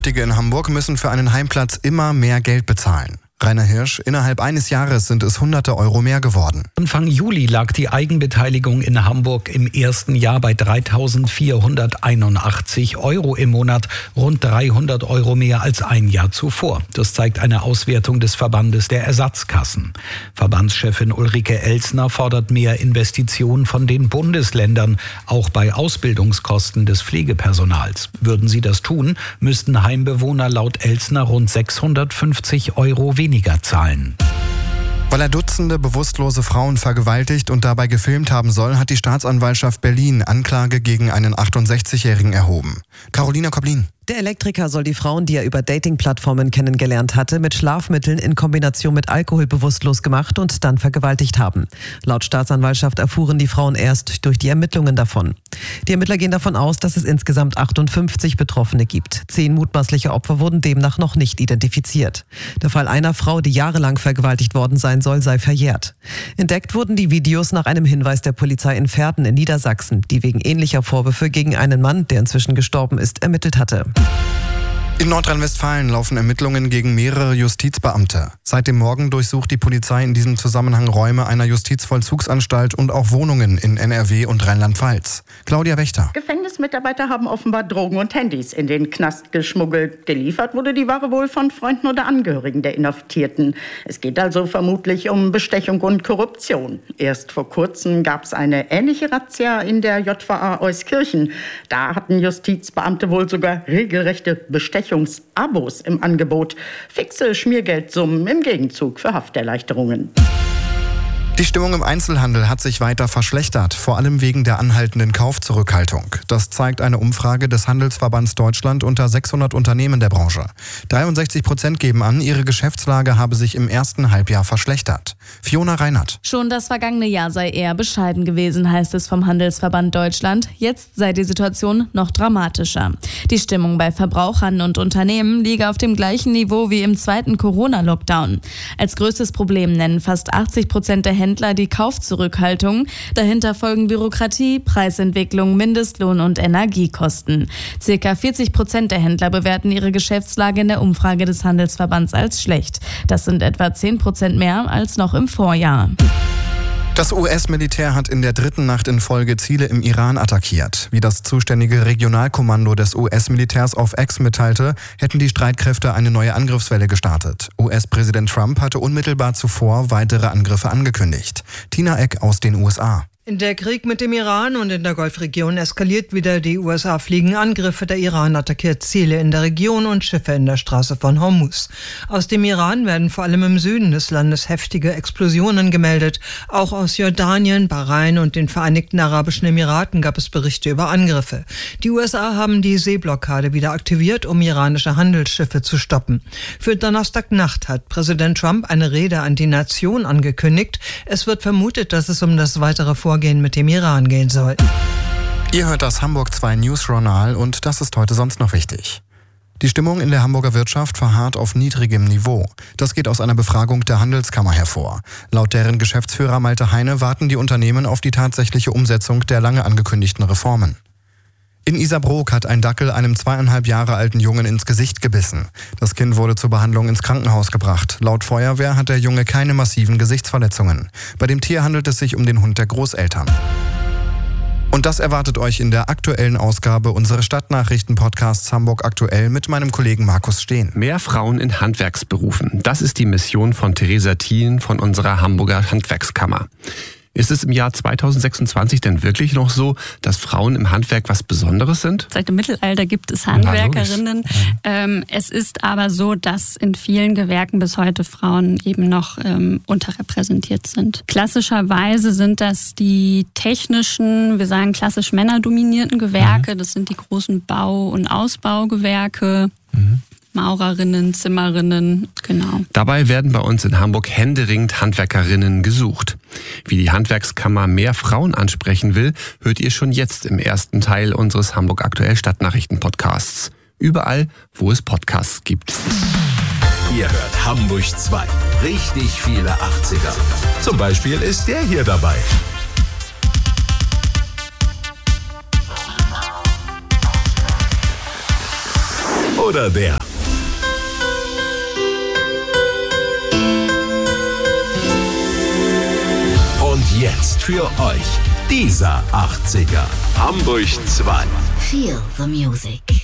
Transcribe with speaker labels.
Speaker 1: In Hamburg müssen für einen Heimplatz immer mehr Geld bezahlen. Rainer Hirsch, innerhalb eines Jahres sind es hunderte Euro mehr geworden.
Speaker 2: Anfang Juli lag die Eigenbeteiligung in Hamburg im ersten Jahr bei 3.481 Euro im Monat, rund 300 Euro mehr als ein Jahr zuvor. Das zeigt eine Auswertung des Verbandes der Ersatzkassen. Verbandschefin Ulrike Elsner fordert mehr Investitionen von den Bundesländern, auch bei Ausbildungskosten des Pflegepersonals. Würden sie das tun, müssten Heimbewohner laut Elsner rund 650 Euro weniger zahlen.
Speaker 1: Weil er Dutzende bewusstlose Frauen vergewaltigt und dabei gefilmt haben soll, hat die Staatsanwaltschaft Berlin Anklage gegen einen 68-Jährigen erhoben. Carolina Koblin.
Speaker 3: Der Elektriker soll die Frauen, die er über Dating-Plattformen kennengelernt hatte, mit Schlafmitteln in Kombination mit Alkohol bewusstlos gemacht und dann vergewaltigt haben. Laut Staatsanwaltschaft erfuhren die Frauen erst durch die Ermittlungen davon. Die Ermittler gehen davon aus, dass es insgesamt 58 Betroffene gibt. 10 mutmaßliche Opfer wurden demnach noch nicht identifiziert. Der Fall einer Frau, die jahrelang vergewaltigt worden sein soll, sei verjährt. Entdeckt wurden die Videos nach einem Hinweis der Polizei in Verden in Niedersachsen, die wegen ähnlicher Vorwürfe gegen einen Mann, der inzwischen gestorben ist, ermittelt hatte.
Speaker 1: In Nordrhein-Westfalen laufen Ermittlungen gegen mehrere Justizbeamte. Seit dem Morgen durchsucht die Polizei in diesem Zusammenhang Räume einer Justizvollzugsanstalt und auch Wohnungen in NRW und Rheinland-Pfalz. Claudia Wächter.
Speaker 4: Gefängnismitarbeiter haben offenbar Drogen und Handys in den Knast geschmuggelt. Geliefert wurde die Ware wohl von Freunden oder Angehörigen der Inhaftierten. Es geht also vermutlich um Bestechung und Korruption. Erst vor kurzem gab es eine ähnliche Razzia in der JVA Euskirchen. Da hatten Justizbeamte wohl sogar regelrechte Bestechungsabos im Angebot. Fixe Schmiergeldsummen im Gegenzug für Hafterleichterungen.
Speaker 1: Die Stimmung im Einzelhandel hat sich weiter verschlechtert, vor allem wegen der anhaltenden Kaufzurückhaltung. Das zeigt eine Umfrage des Handelsverbands Deutschland unter 600 Unternehmen der Branche. 63% geben an, ihre Geschäftslage habe sich im ersten Halbjahr verschlechtert. Fiona Reinhardt.
Speaker 5: Schon das vergangene Jahr sei eher bescheiden gewesen, heißt es vom Handelsverband Deutschland. Jetzt sei die Situation noch dramatischer. Die Stimmung bei Verbrauchern und Unternehmen liege auf dem gleichen Niveau wie im zweiten Corona-Lockdown. Als größtes Problem nennen fast 80% der Händler die Kaufzurückhaltung. Dahinter folgen Bürokratie, Preisentwicklung, Mindestlohn und Energiekosten. Circa 40% der Händler bewerten ihre Geschäftslage in der Umfrage des Handelsverbands als schlecht. Das sind etwa 10% mehr als noch im Vorjahr.
Speaker 1: Das US-Militär hat in der dritten Nacht in Folge Ziele im Iran attackiert. Wie das zuständige Regionalkommando des US-Militärs auf X mitteilte, hätten die Streitkräfte eine neue Angriffswelle gestartet. US-Präsident Trump hatte unmittelbar zuvor weitere Angriffe angekündigt. Tina Eck aus den USA.
Speaker 6: Der Krieg mit dem Iran und in der Golfregion eskaliert wieder. Die USA fliegen Angriffe, der Iran attackiert Ziele in der Region und Schiffe in der Straße von Hormuz. Aus dem Iran werden vor allem im Süden des Landes heftige Explosionen gemeldet. Auch aus Jordanien, Bahrain und den Vereinigten Arabischen Emiraten gab es Berichte über Angriffe. Die USA haben die Seeblockade wieder aktiviert, um iranische Handelsschiffe zu stoppen. Für Donnerstagnacht hat Präsident Trump eine Rede an die Nation angekündigt. Es wird vermutet, dass es um das weitere Vorgehen mit dem Iran gehen soll.
Speaker 1: Ihr hört das Hamburg 2 News Journal und das ist heute sonst noch wichtig. Die Stimmung in der Hamburger Wirtschaft verharrt auf niedrigem Niveau. Das geht aus einer Befragung der Handelskammer hervor. Laut deren Geschäftsführer Malte Heine warten die Unternehmen auf die tatsächliche Umsetzung der lange angekündigten Reformen. In Isarbrook hat ein Dackel einem 2,5 Jahre alten Jungen ins Gesicht gebissen. Das Kind wurde zur Behandlung ins Krankenhaus gebracht. Laut Feuerwehr hat der Junge keine massiven Gesichtsverletzungen. Bei dem Tier handelt es sich um den Hund der Großeltern. Und das erwartet euch in der aktuellen Ausgabe unseres Stadtnachrichten-Podcasts Hamburg aktuell mit meinem Kollegen Markus Steen.
Speaker 7: Mehr Frauen in Handwerksberufen. Das ist die Mission von Theresa Thielen von unserer Hamburger Handwerkskammer. Ist es im Jahr 2026 denn wirklich noch so, dass Frauen im Handwerk was Besonderes sind?
Speaker 8: Seit dem Mittelalter gibt es Handwerkerinnen. Es ist aber so, dass in vielen Gewerken bis heute Frauen eben noch unterrepräsentiert sind. Klassischerweise sind das die technischen, wir sagen klassisch männerdominierten Gewerke. Das sind die großen Bau- und Ausbaugewerke. Maurerinnen, Zimmerinnen, genau.
Speaker 7: Dabei werden bei uns in Hamburg händeringend Handwerkerinnen gesucht. Wie die Handwerkskammer mehr Frauen ansprechen will, hört ihr schon jetzt im ersten Teil unseres Hamburg aktuell Stadtnachrichten-Podcasts. Überall, wo es Podcasts gibt.
Speaker 9: Ihr hört Hamburg 2. Richtig viele 80er. Zum Beispiel ist der hier dabei. oder der? Und jetzt für euch dieser 80er. Hamburg 2.
Speaker 10: Feel the music.